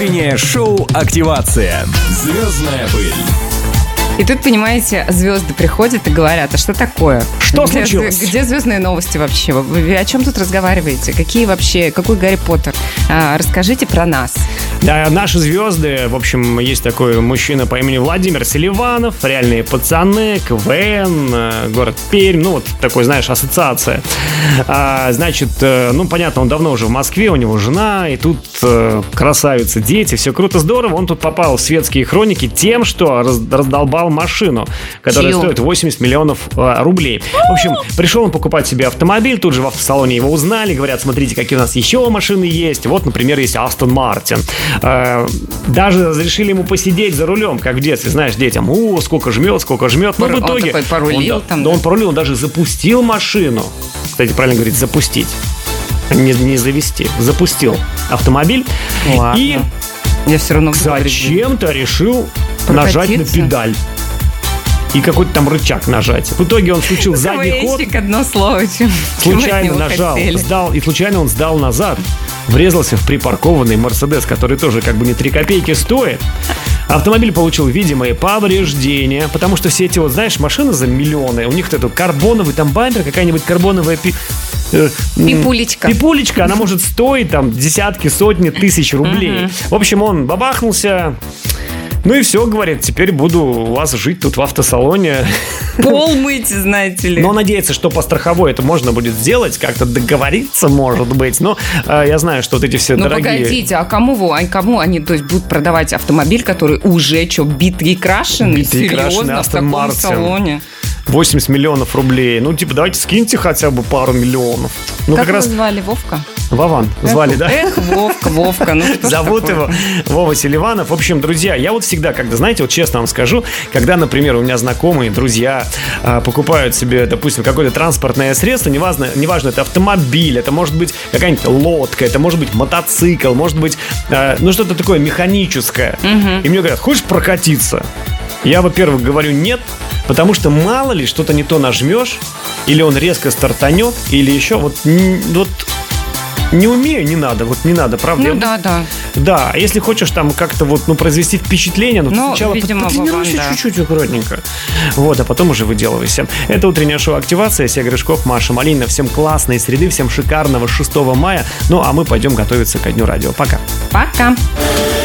Утреннее шоу «Активация». Звездная пыль. И тут, понимаете, звезды приходят и говорят: а что такое? Что случилось? Где звездные новости вообще? Вы о чем тут разговариваете? Какой Гарри Поттер? Расскажите про нас. Да, наши звезды, в общем, есть такой мужчина по имени Владимир Селиванов, «Реальные пацаны», КВН, город Пермь, ну вот такой, знаешь, ассоциация. Значит, понятно, он давно уже в Москве, у него жена, и тут красавицы, дети, все круто, здорово. Он тут попал в светские хроники тем, что раздолбал машину, которая стоит 80 миллионов рублей. В общем, пришел он покупать себе автомобиль, тут же в автосалоне его узнали, говорят: смотрите, какие у нас еще машины есть. Вот, например, есть Астон Мартин. Даже разрешили ему посидеть за рулем, как в детстве, знаешь, детям. Сколько жмет. Но в итоге он порулил, он порулил, он даже запустил машину. Кстати, правильно говорить, запустить. Не завести. Запустил автомобиль. Ладно. И я все равно зачем-то решил нажать на педаль. И какой-то там рычаг нажать. В итоге он включил задний ход. Одно слово. Случайно нажал. Случайно он сдал назад. Врезался в припаркованный Мерседес, который тоже как бы не 3 копейки стоит. Автомобиль получил видимые повреждения, потому что все эти, вот знаешь, машины за миллионы, у них вот этот карбоновый там бампер, какая-нибудь карбоновая пипулечка, она может стоить там десятки, сотни тысяч рублей. В общем, он бабахнулся. Ну и все, говорит, теперь буду у вас жить тут в автосалоне. Пол мыть, знаете ли. Но надеется, что по страховой это можно будет сделать, как-то договориться, может быть. Но я знаю, что вот эти все дорогие... Ну погодите, а кому они, то есть, будут продавать автомобиль, который уже битый и крашеный? Серьезно, в таком салоне? 80 миллионов рублей. Ну, типа, давайте скиньте хотя бы пару миллионов. Ну, как его звали? Вовка? Вован звали, да? Вовка, ну что зовут его Вова Селиванов. В общем, друзья, я вот всегда, когда, знаете, вот честно вам скажу, когда, например, у меня знакомые, друзья покупают себе, допустим, какое-то транспортное средство, неважно, это автомобиль, это может быть какая-нибудь лодка, это может быть мотоцикл, может быть, что-то такое механическое. И мне говорят: хочешь прокатиться? Я, во-первых, говорю нет, потому что мало ли что-то не то нажмешь, или он резко стартанет, или еще вот не умею, не надо, правда. Ну да. Да, а если хочешь там как-то произвести впечатление, ты сначала потренируйся чуть-чуть аккуратненько. Вот, а потом уже выделывайся. Это утреннее шоу «Активация». Сергей Гришков, Маша Малинина. Всем классной среды, всем шикарного 6 мая. Ну, а мы пойдем готовиться ко Дню радио. Пока. Пока.